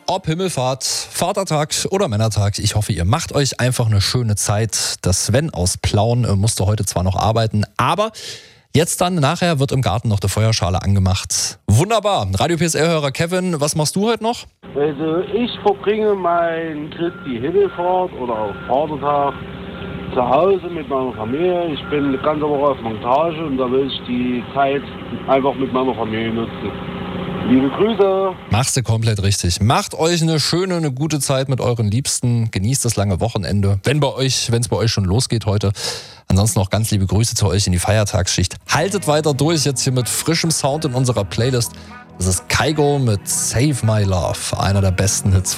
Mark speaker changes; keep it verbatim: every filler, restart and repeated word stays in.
Speaker 1: Ob Himmelfahrt, Vatertag oder Männertag, ich hoffe, ihr macht euch einfach eine schöne Zeit. Das Sven aus Plauen äh, musste heute zwar noch arbeiten, aber jetzt dann, nachher wird im Garten noch die Feuerschale angemacht. Wunderbar. Radio P S R-Hörer Kevin, was machst du heute noch?
Speaker 2: Also ich verbringe mein Christi Himmelfahrt oder auch Vatertag zu Hause mit meiner Familie. Ich bin eine ganze Woche auf Montage und da will ich die Zeit einfach mit meiner Familie nutzen. Liebe Grüße.
Speaker 1: Machst du komplett richtig. Macht euch eine schöne, eine gute Zeit mit euren Liebsten. Genießt das lange Wochenende, wenn bei euch, wenn es bei euch schon losgeht heute. Ansonsten noch ganz liebe Grüße zu euch in die Feiertagsschicht. Haltet weiter durch jetzt hier mit frischem Sound in unserer Playlist. Das ist Kygo mit Save My Love, einer der besten Hits von